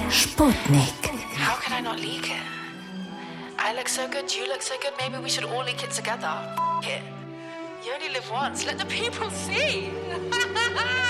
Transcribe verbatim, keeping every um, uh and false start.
Sputnik. How can I not leak it? I look so good, you look so good, maybe we should all leak it together. F it. You only live once, let the people see.